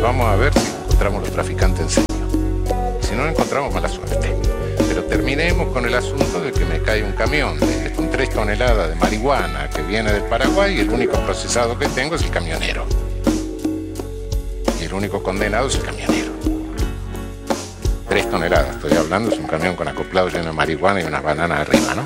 vamos a ver si encontramos los traficantes en serio. Si no lo encontramos, mala suerte. Pero terminemos con el asunto de que me cae un camión con 3 toneladas de marihuana que viene del Paraguay y el único procesado que tengo es el camionero. Y el único condenado es el camionero. 3 toneladas, estoy hablando, es un camión con acoplado lleno de marihuana y unas bananas arriba, ¿no?